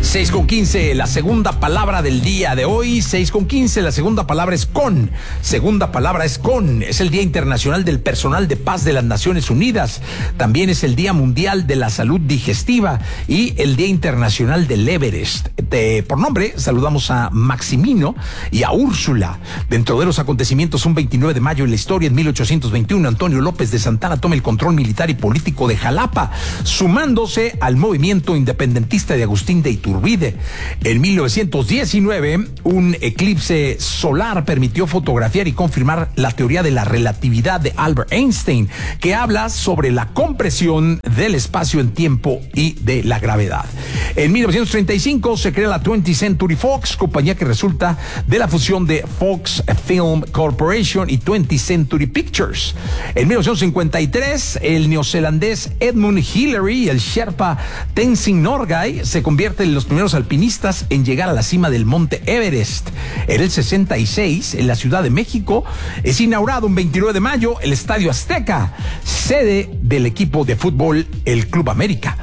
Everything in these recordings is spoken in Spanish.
6:15, la segunda palabra del día de hoy. 6:15, la segunda palabra es con. Segunda palabra es con. Es el Día Internacional del Personal de Paz de las Naciones Unidas. También es el Día Mundial de la Salud Digestiva y el Día Internacional del Everest. Por nombre, saludamos a Maximino y a Úrsula. Dentro de los acontecimientos, un 29 de mayo en la historia, en 1821, Antonio López de Santana toma el control militar y político de Jalapa, sumándose al movimiento independentista de Agustín de Iturbide. En 1919, un eclipse solar permitió fotografiar y confirmar la teoría de la relatividad de Albert Einstein, que habla sobre la compresión del espacio en tiempo y de la gravedad. En 1935 se crea la 20th Century Fox, compañía que resulta de la fusión de Fox Film Corporation y 20th Century Pictures. En 1953, el neozelandés Edmund Hillary y el Sherpa Tenzing Norgay se convierten en los primeros alpinistas en llegar a la cima del monte Everest. En el 66, en la Ciudad de México, es inaugurado un 29 de mayo el Estadio Azteca, sede del equipo de fútbol, el Club América.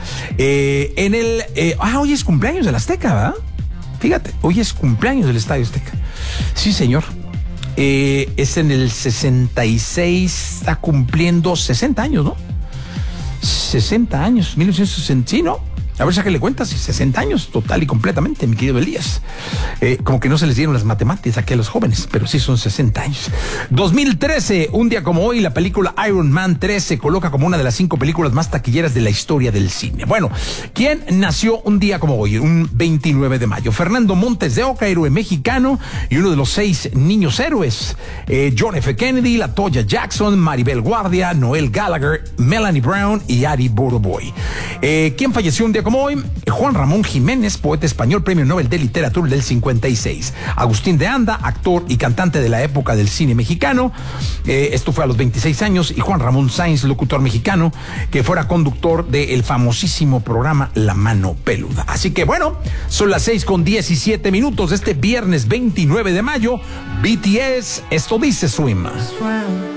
Hoy es cumpleaños del Azteca, ¿verdad? Fíjate, hoy es cumpleaños del Estadio Azteca. Sí, señor. Es en el 66, está cumpliendo 60 años, ¿no? 60 años, 1960, sí, ¿no? A ver, sáquenle cuentas, 60 años, total y completamente, mi querido Elías. Como que no se les dieron las matemáticas aquí a los jóvenes, pero sí son 60 años. 2013, un día como hoy, la película Iron Man 3 se coloca como una de las 5 películas más taquilleras de la historia del cine. Bueno, ¿quién nació un día como hoy, un 29 de mayo? Fernando Montes de Oca, héroe mexicano y uno de los 6 niños héroes. John F. Kennedy, Latoya Jackson, Maribel Guardia, Noel Gallagher, Melanie Brown y Ari Boroboy. ¿Quién falleció un día como hoy? Juan Ramón Jiménez, poeta español, premio Nobel de Literatura del 56. Agustín de Anda, actor y cantante de la época del cine mexicano. Esto fue a los 26 años. Y Juan Ramón Sáenz, locutor mexicano, que fuera conductor del famosísimo programa La Mano Peluda. Así que bueno, son las 6:17 de este viernes 29 de mayo. BTS, esto dice Swim.